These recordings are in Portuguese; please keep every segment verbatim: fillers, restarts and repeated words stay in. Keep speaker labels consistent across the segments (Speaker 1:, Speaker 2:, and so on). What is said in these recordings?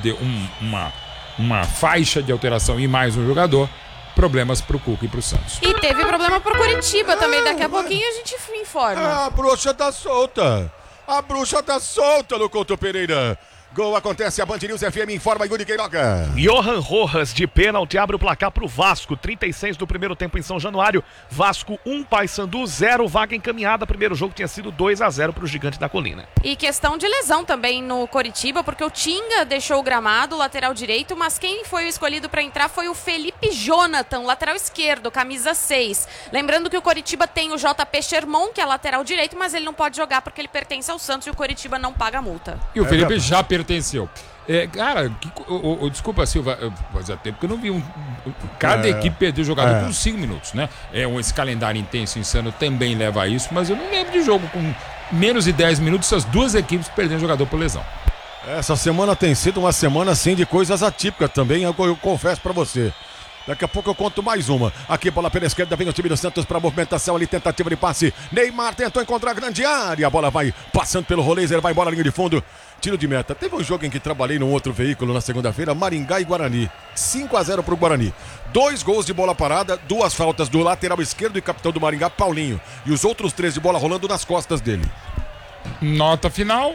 Speaker 1: de um, uma, uma faixa de alteração e mais um jogador, problemas pro Cuca e pro Santos.
Speaker 2: E teve problema pro Curitiba também, daqui a pouquinho a gente informa.
Speaker 3: A bruxa tá solta. A bruxa tá solta no Couto Pereira. Gol acontece, a Band News F M informa Yuri Queiroga.
Speaker 4: Johan Rojas de pênalti abre o placar pro Vasco, trinta e seis do primeiro tempo em São Januário. Vasco um, Paysandu zero, vaga encaminhada. Primeiro jogo tinha sido dois a zero pro Gigante da Colina.
Speaker 2: E questão de lesão também no Coritiba, porque o Tinga deixou o gramado, lateral direito, mas quem foi o escolhido para entrar foi o Felipe Jonathan, lateral esquerdo, camisa seis. Lembrando que o Coritiba tem o J P Sherman, que é lateral direito, mas ele não pode jogar porque ele pertence ao Santos e o Coritiba não paga multa.
Speaker 1: E o Felipe já pertenceu. É, cara, que, o, o, desculpa, Silva, fazia tempo que eu não vi um. Cada é, equipe perdeu jogador é. com cinco minutos, né? É, um, esse calendário intenso insano também leva a isso, mas eu não lembro de jogo com menos de dez minutos, essas duas equipes perdendo jogador por lesão.
Speaker 3: Essa semana tem sido uma semana assim de coisas atípicas também, eu, eu confesso pra você. Daqui a pouco eu conto mais uma. Aqui, bola pela esquerda, vem o time do Santos para movimentação ali, tentativa de passe. Neymar tentou encontrar a grande área. A bola vai passando pelo rolezer, vai embora, linha de fundo. Tiro de meta. Teve um jogo em que trabalhei num outro veículo na segunda-feira, Maringá e Guarani. cinco a zero pro Guarani. Dois gols de bola parada, duas faltas do lateral esquerdo e capitão do Maringá, Paulinho. E os outros três de bola rolando nas costas dele.
Speaker 1: Nota final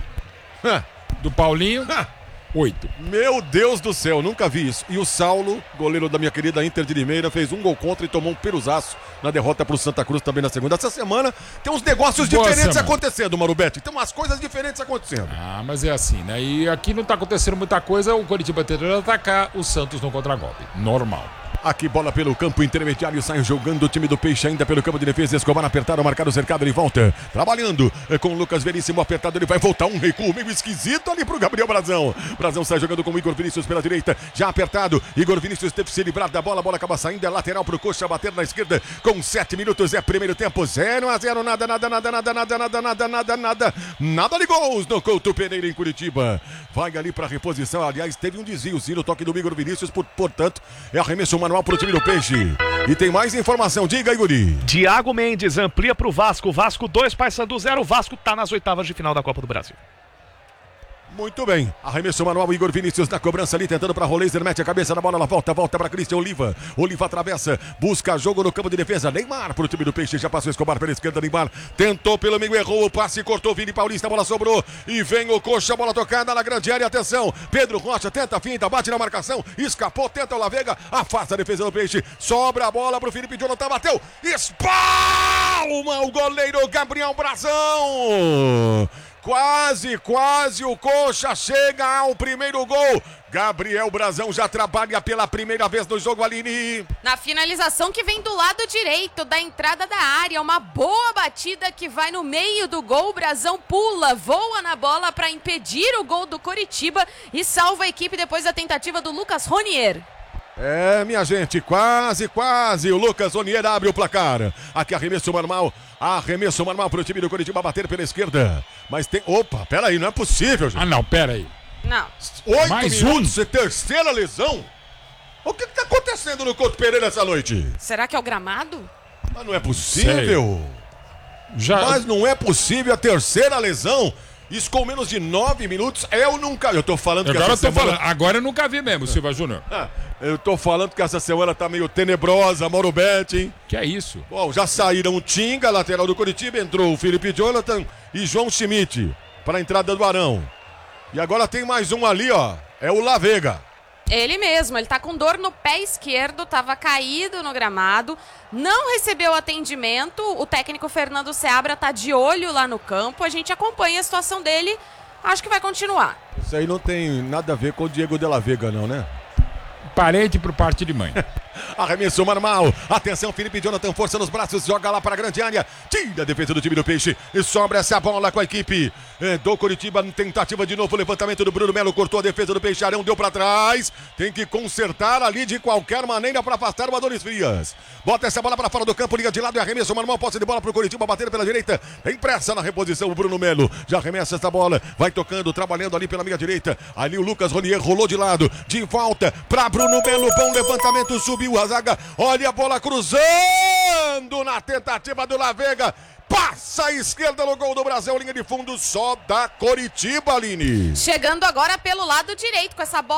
Speaker 1: do Paulinho. Oito.
Speaker 3: Meu Deus do céu, nunca vi isso. E o Saulo, goleiro da minha querida Inter de Limeira, fez um gol contra e tomou um peruzaço na derrota pro Santa Cruz também na segunda. Essa semana tem uns negócios Boa diferentes semana. acontecendo, Marubete. Tem umas coisas diferentes acontecendo.
Speaker 1: Ah, mas é assim, né? E aqui não tá acontecendo muita coisa, o Coritiba tentando atacar, o Santos no contragolpe. Normal.
Speaker 3: Aqui, bola pelo campo intermediário, sai jogando o time do Peixe ainda pelo campo de defesa. Escobar apertado, marcado, cercado, ele volta. Trabalhando com o Lucas Veríssimo apertado, ele vai voltar. Um recuo meio esquisito ali pro Gabriel Brazão. Brazão sai jogando com o Igor Vinícius pela direita, já apertado. Igor Vinícius teve que se livrar da bola, a bola acaba saindo, é lateral pro Coxa, bater na esquerda com sete minutos, é primeiro tempo, zero a zero, nada, nada, nada, nada, nada, nada, nada, nada, nada, nada de gols no Couto Pereira em Curitiba. Vai ali pra reposição, aliás, teve um desvio, sim, no toque do Igor Vinícius, por, portanto, é arremesso manual pro time do Peixe. E tem mais informação, diga, Yuri.
Speaker 4: Thiago Mendes amplia pro Vasco, Vasco dois, Paysandu zero, Vasco tá nas oitavas de final da Copa do Brasil.
Speaker 3: Muito bem, arremesso manual, Igor Vinícius na cobrança ali, tentando para Roleiser, mete a cabeça na bola, ela volta, volta para Cristian Oliva, Oliva atravessa, busca jogo no campo de defesa, Neymar pro time do Peixe, já passou Escobar pela esquerda, Neymar tentou pelo meio, errou o passe, cortou Vini Paulista, a bola sobrou, e vem o Coxa, bola tocada na grande área, atenção, Pedro Rocha tenta a finta, bate na marcação, escapou, tenta o Lavega, afasta a defesa do Peixe, sobra a bola pro Felipe Jonathan, bateu, espalma o goleiro Gabriel Brazão. Quase, quase o Coxa chega ao primeiro gol. Gabriel Brazão já trabalha pela primeira vez no jogo, Aline.
Speaker 2: Na finalização que vem do lado direito da entrada da área. Uma boa batida que vai no meio do gol. O Brazão pula, voa na bola para impedir o gol do Coritiba e salva a equipe depois da tentativa do Lucas Ronier.
Speaker 3: É, minha gente, quase, quase. O Lucas Ronier abre o placar. Aqui arremesso normal. Arremesso normal para o time do Coritiba bater pela esquerda. Mas tem... Opa, peraí, não é possível, gente.
Speaker 1: Ah, não, peraí.
Speaker 2: Não.
Speaker 3: Oito
Speaker 1: Mais
Speaker 3: minutos
Speaker 1: um.
Speaker 3: e terceira lesão? O que está acontecendo no Couto Pereira essa noite?
Speaker 2: Será que é o gramado?
Speaker 3: Mas não é possível.
Speaker 1: Já...
Speaker 3: Mas não é possível a terceira lesão. Isso com menos de nove minutos, eu nunca... Eu tô falando que
Speaker 1: Agora
Speaker 3: essa
Speaker 1: eu tô
Speaker 3: semana...
Speaker 1: falando. Agora eu nunca vi mesmo, Silva Júnior.
Speaker 3: Ah, eu tô falando que essa semana tá meio tenebrosa, Morubete, hein?
Speaker 1: Que é isso?
Speaker 3: Bom, já saíram o Tinga, lateral do Coritiba, entrou o Felipe Jonathan e João Schmidt para a entrada do Arão. E agora tem mais um ali, ó, é o Lavega.
Speaker 2: Ele mesmo, ele tá com dor no pé esquerdo, tava caído no gramado, não recebeu atendimento, o técnico Fernando Seabra tá de olho lá no campo, a gente acompanha a situação dele, acho que vai continuar.
Speaker 3: Isso aí não tem nada a ver com o Diego de la Vega, não, né?
Speaker 1: Parente por parte de mãe.
Speaker 3: Arremesso normal. Atenção, Felipe Jonathan, força nos braços, joga lá para a grande área. Tira a defesa do time do Peixe e sobra essa bola com a equipe é, do Coritiba. Tentativa de novo, levantamento do Bruno Melo, cortou a defesa do Peixe, Arão deu para trás. Tem que consertar ali de qualquer maneira para afastar o Adonis Frias. Bota essa bola para fora do campo, liga de lado e arremesso normal. Posse de bola para o Coritiba, bater pela direita. Tem pressa na reposição o Bruno Melo. Já arremessa essa bola, vai tocando, trabalhando ali pela meia direita. Ali o Lucas Ronier rolou de lado, de volta para Bruno Melo. Bom levantamento, subiu a zaga. Olha a bola cruzando na tentativa do Lavega. Passa a esquerda no gol do Brasil, linha de fundo só da Coritiba, Aline.
Speaker 2: Chegando agora pelo lado direito com essa bola.